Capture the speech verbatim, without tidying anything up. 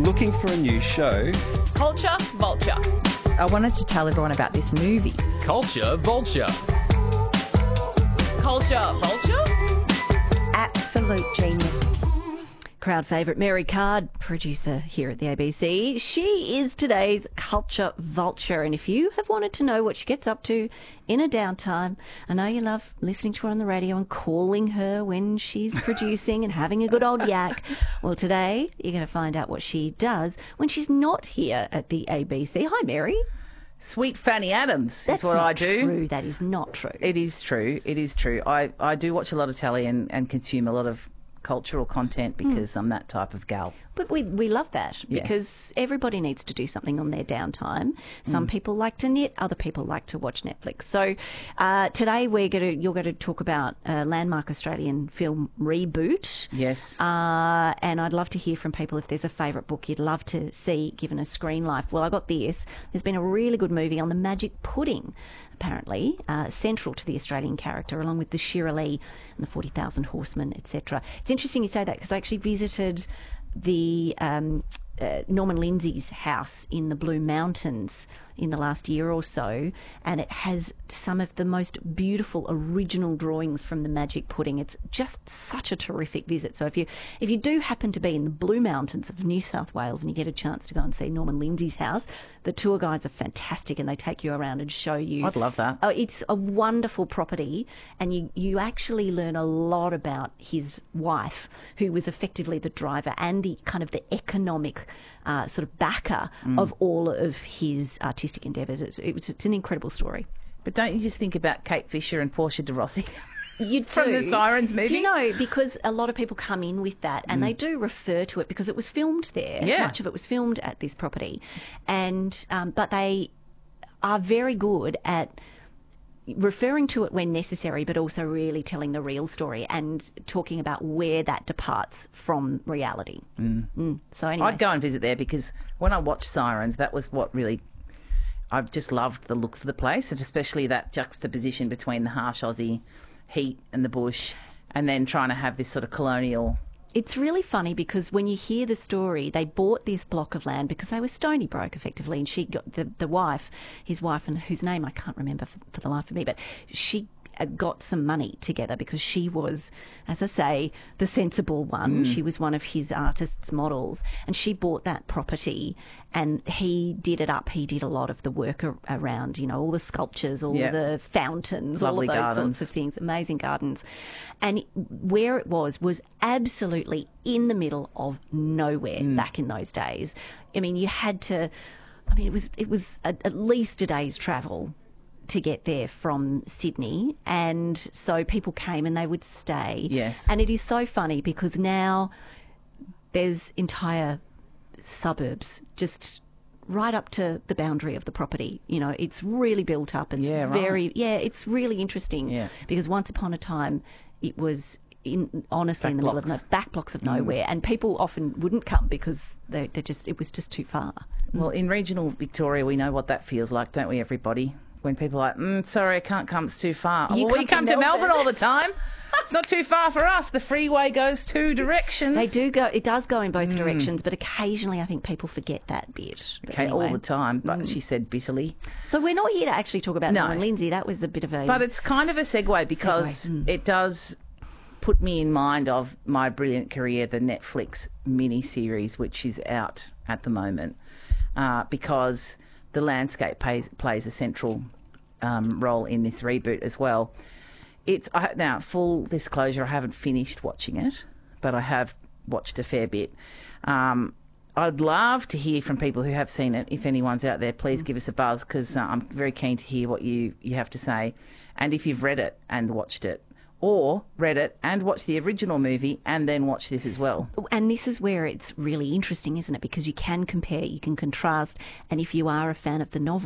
Looking for a new show? Culture Vulture. I wanted to tell everyone about this movie. Culture Vulture. Culture Vulture? Absolute genius. Crowd favourite Mary Card, producer here at the A B C. She is today's Culture Vulture, and if you have wanted to know what she gets up to in her downtime, I know you love listening to her on the radio and calling her when she's producing and having a good old yak. Well, today you're going to find out what she does when she's not here at the A B C. Hi, Mary. Sweet Fanny Adams That's is what not I do. True. That is not true. It is true. It is true. I, I do watch a lot of telly and, and consume a lot of cultural content because mm. I'm that type of gal. But we we love that yeah. because everybody needs to do something on their downtime. Some mm. people like to knit, other people like to watch Netflix. So uh, today we're going to you're going to talk about a landmark Australian film Reboot. Yes. Uh, and I'd love to hear from people if there's a favourite book you'd love to see given a screen life. Well, I got this. There's been a really good movie on the magic pudding, apparently, uh, central to the Australian character, along with the Shirley and the forty thousand Horsemen, et cetera. It's interesting you say that because I actually visited the um, uh, Norman Lindsay's house in the Blue Mountains in the last year or so, and it has some of the most beautiful original drawings from the magic pudding. It's just such a terrific visit. So if you if you do happen to be in the Blue Mountains of New South Wales and you get a chance to go and see Norman Lindsay's house, the tour guides are fantastic and they take you around and show you. I'd love that. Oh, it's a wonderful property, and you, you actually learn a lot about his wife, who was effectively the driver and the kind of the economic uh, sort of backer mm. of all of his artistic endeavours. It's, it's, it's an incredible story. But don't you just think about Kate Fisher and Portia de Rossi? You do. From the Sirens movie? Do you know, because a lot of people come in with that and mm. they do refer to it because it was filmed there. Yeah. Much of it was filmed at this property. And um, but they are very good at referring to it when necessary, but also really telling the real story and talking about where that departs from reality. Mm. Mm. So anyway. I'd go and visit there because when I watched Sirens, that was what really... I've just loved the look of the place, and especially that juxtaposition between the harsh Aussie heat and the bush, and then trying to have this sort of colonial... It's really funny because when you hear the story, they bought this block of land because they were stony broke, effectively, and she got the, the wife, his wife, and whose name I can't remember for, for the life of me, but she got some money together because she was, as I say, the sensible one. Mm. She was one of his artist's models, and she bought that property and he did it up. He did a lot of the work ar- around, you know, all the sculptures, all yep. the fountains, Lovely all of those gardens. sorts of things, amazing gardens. And where it was, was absolutely in the middle of nowhere mm. back in those days. I mean, you had to, I mean, it was, it was a, at least a day's travel to get there from Sydney, and so people came and they would stay. Yes. And it is so funny because now there's entire suburbs just right up to the boundary of the property. You know, it's really built up and yeah, it's very, right. yeah, it's really interesting yeah. because once upon a time it was in honestly back in the blocks. middle of no, back blocks of nowhere, mm. and people often wouldn't come because they they just it was just too far. Well, in regional Victoria, we know what that feels like, don't we, everybody? When people are like, mm, sorry, I can't come, it's too far. You well, come we come to to Melbourne. Melbourne all the time. It's not too far for us. The freeway goes two directions. They do go, it does go in both mm. directions, but occasionally I think people forget that bit. But okay, anyway. all the time, but mm. she said bitterly. So we're not here to actually talk about no. Norman Lindsay. That was a bit of a... But it's kind of a segue because segue. Mm. it does put me in mind of My Brilliant Career, the Netflix mini-series, which is out at the moment, uh, because the landscape plays, plays a central um, role in this reboot as well. It's I, now, full disclosure, I haven't finished watching it, but I have watched a fair bit. Um, I'd love to hear from people who have seen it. If anyone's out there, please give us a buzz because uh, I'm very keen to hear what you, you have to say. And if you've read it and watched it, or read it and watched the original movie and then watch this as well. And this is where it's really interesting, isn't it? Because you can compare, you can contrast, and if you are a fan of the novel,